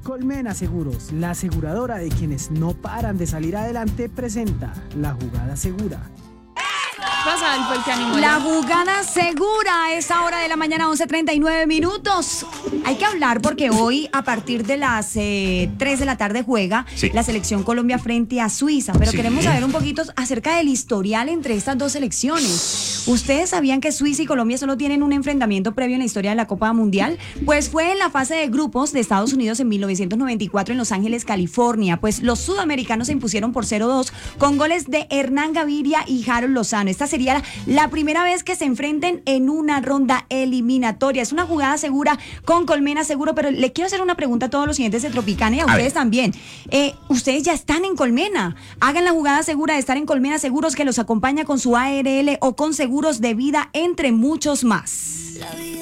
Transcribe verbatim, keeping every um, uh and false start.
Colmena Seguros, la aseguradora de quienes no paran de salir adelante, presenta La Jugada Segura. Pasa, el que animó La jugada segura a esta hora de la mañana, once treinta y nueve minutos. Hay que hablar porque hoy a partir de las eh, tres de la tarde juega sí. la selección Colombia frente a Suiza, pero sí. queremos saber un poquito acerca del historial entre estas dos selecciones. ¿Ustedes sabían que Suiza y Colombia solo tienen un enfrentamiento previo en la historia de la Copa Mundial? Pues fue en la fase de grupos de Estados Unidos en mil novecientos noventa y cuatro en Los Ángeles, California. Pues los sudamericanos se impusieron por cero dos con goles de Hernán Gaviria y Harold Lozano. Esta sería la, la primera vez que se enfrenten en una ronda eliminatoria. Es una jugada segura con Colmena Seguro, pero le quiero hacer una pregunta a todos los siguientes de Tropicana y a, a ustedes ver. también. Eh, ustedes ya están en Colmena. Hagan la jugada segura de estar en Colmena Seguros, que los acompaña con su A R L o con seguros de vida, entre muchos más.